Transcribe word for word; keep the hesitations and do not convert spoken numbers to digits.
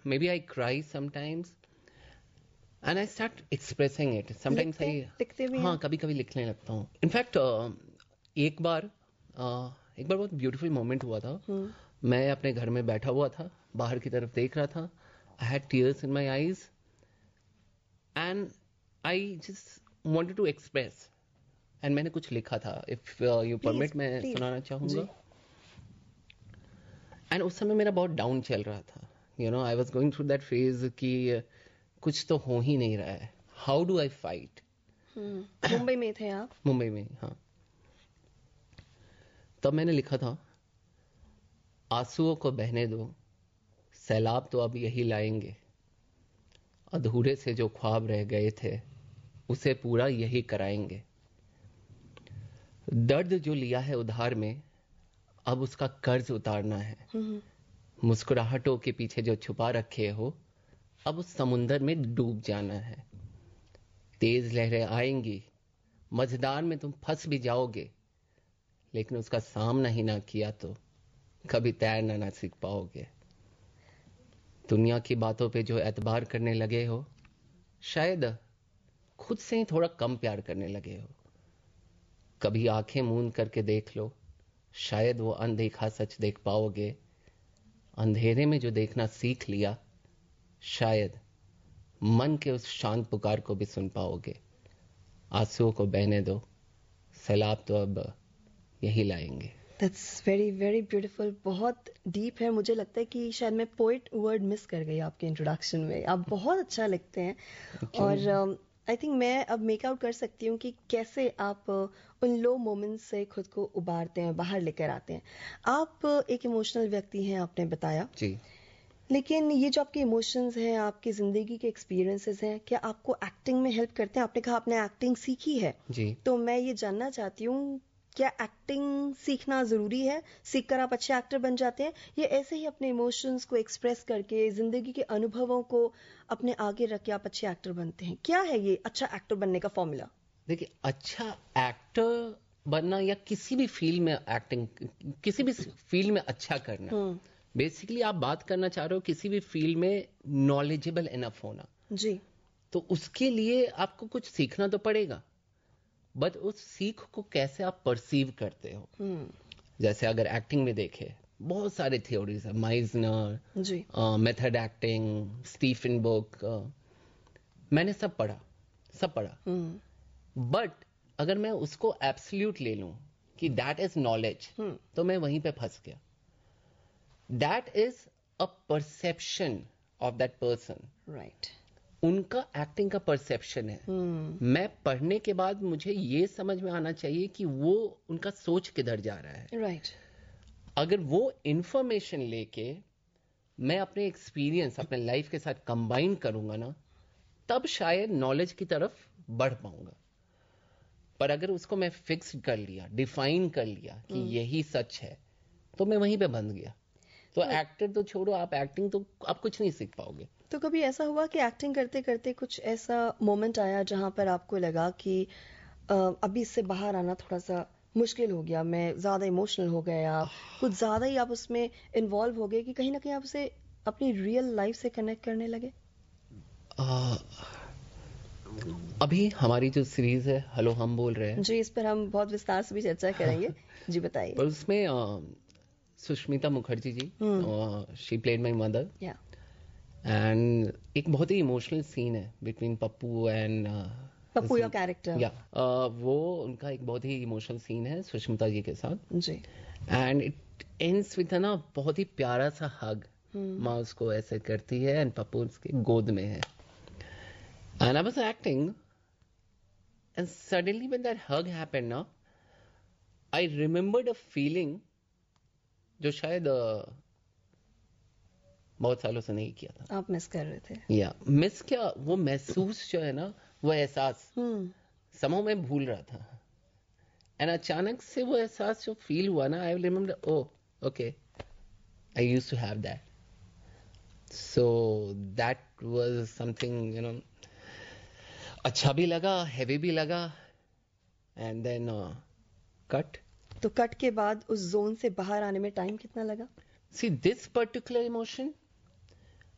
maybe I cry sometimes and I start expressing it. Sometimes लिखते, I लिखते भी हाँ हैं? कभी कभी लिखने लगता हूँ. इनफैक्ट एक बार uh, एक बार बहुत ब्यूटीफुल मोमेंट हुआ था. मैं अपने घर में बैठा हुआ था, बाहर की तरफ देख रहा था. I had tears in my eyes and I just wanted to express. And मैंने कुछ लिखा था. If uh, you permit, Please, मैं please. सुनाना चाहूंगा. जी. एंड उस समय मेरा बहुत डाउन चल रहा था. You know I was going through that phase कि कुछ तो हो ही नहीं रहा है. How do I fight. Mumbai में थे आप? मुंबई में, हाँ. तब मैंने लिखा था, आंसुओं को बहने दो, सैलाब तो अब यही लाएंगे, अधूरे से जो ख्वाब रह गए थे उसे पूरा यही कराएंगे. दर्द जो लिया है उधार में अब उसका कर्ज उतारना है. मुस्कुराहटों के पीछे जो छुपा रखे हो अब उस समुंदर में डूब जाना है. तेज लहरें आएंगी, मझदार में तुम फंस भी जाओगे, लेकिन उसका सामना ही ना किया तो कभी तैरना ना सीख पाओगे. दुनिया की बातों पे जो एतबार करने लगे हो, शायद खुद से ही थोड़ा कम प्यार करने लगे हो. कभी आंखें मूंद करके देख लो, शायद वो अनदेखा सच देख पाओगे. अंधेरे में जो देखना सीख लिया, शायद मन के उस शांत पुकार को भी सुन पाओगे. आंसुओं को बहने दो, सैलाब तो अब यही लाएंगे. That's very very beautiful. बहुत डीप है. मुझे लगता है कि शायद मैं पोइट वर्ड मिस कर गई आपके इंट्रोडक्शन में. आप बहुत अच्छा लिखते हैं. और आई थिंक मैं अब मेक आउट कर सकती हूँ कि कैसे आप उन लो मोमेंट्स से खुद को उबारते हैं, बाहर लेकर आते हैं. आप एक इमोशनल व्यक्ति हैं, आपने बताया जी. लेकिन ये जो आपके इमोशंस हैं, आपकी जिंदगी के एक्सपीरियंसेस हैं, क्या आपको एक्टिंग में हेल्प करते हैं? आपने कहा आपने एक्टिंग सीखी है. जी. तो मैं ये जानना चाहती हूँ, क्या एक्टिंग सीखना जरूरी है? सीखकर आप अच्छे एक्टर बन जाते हैं, या ऐसे ही अपने इमोशंस को एक्सप्रेस करके जिंदगी के अनुभवों को अपने आगे रख के आप अच्छे एक्टर बनते हैं? क्या है ये अच्छा एक्टर बनने का फॉर्मूला? देखिए, अच्छा एक्टर बनना या किसी भी फील्ड में एक्टिंग, किसी भी फील्ड में अच्छा करना, बेसिकली आप बात करना चाह रहे हो किसी भी फील्ड में नॉलेजेबल इनफ होना. जी. तो उसके लिए आपको कुछ सीखना तो पड़ेगा, बट उस सीख को कैसे आप परसीव करते हो. hmm. जैसे अगर एक्टिंग में देखे, बहुत सारे थ्योरीज है. Meissner, method acting, Stephen book, मैंने सब पढ़ा, सब पढ़ा. But hmm. अगर मैं उसको एब्सोल्यूट ले लूं कि दैट इज नॉलेज, तो मैं वहीं पे फंस गया. That is a perception of that person. Right. उनका एक्टिंग का परसेप्शन है. hmm. मैं पढ़ने के बाद मुझे ये समझ में आना चाहिए कि वो उनका सोच किधर जा रहा है. राइट. right. अगर वो इंफॉर्मेशन लेके मैं अपने एक्सपीरियंस, अपने लाइफ के साथ कंबाइन करूंगा ना, तब शायद नॉलेज की तरफ बढ़ पाऊंगा. पर अगर उसको मैं फिक्स कर लिया, डिफाइन कर लिया कि hmm. यही सच है, तो मैं वहीं पे बंध गया. तो एक्टर तो छोड़ो, आप एक्टिंग तो आप कुछ नहीं सीख पाओगे. तो कभी ऐसा हुआ कि एक्टिंग करते करते कुछ ऐसा मोमेंट आया जहां पर आपको लगा कि अभी इससे बाहर आना थोड़ा सा मुश्किल हो गया, मैं ज्यादा इमोशनल हो गया, कुछ ज्यादा ही आप उसमें इन्वॉल्व हो गए कि कहीं ना कहीं आप उसे अपनी रियल लाइफ से कनेक्ट करने लगे? आ, अभी हमारी जो सीरीज है हेलो हम बोल रहे हैं जी, इस पर हम बहुत विस्तार से भी चर्चा करेंगे. जी बताइए. पर उसमें आ, Sushmita Mukherjee ji, she played my mother, and एक बहुत ही इमोशनल सीन है between Pappu and Pappu your character. या वो उनका एक बहुत ही इमोशनल सीन है सुष्मिता जी के साथ. जी. एंड इट एंड्स विद ना बहुत ही प्यारा सा हग. माँ उसको ऐसे करती है एंड पप्पू उसके गोद में है. And I was acting and suddenly when that hug happened ना, आई रिमेंबर्ड अ फीलिंग जो शायद uh, बहुत सालों से नहीं किया था. आप मिस कर रहे थे? या मिस क्या, वो महसूस जो है ना, वो एहसास समों में भूल रहा था. एंड अचानक से वो एहसास जो फील हुआ ना, I remember, oh okay, I used to have that. So that was something, you know, अच्छा भी लगा, हेवी भी लगा. And then cut. तो कट के बाद उस जोन से बाहर आने में टाइम कितना लगा? See, this particular emotion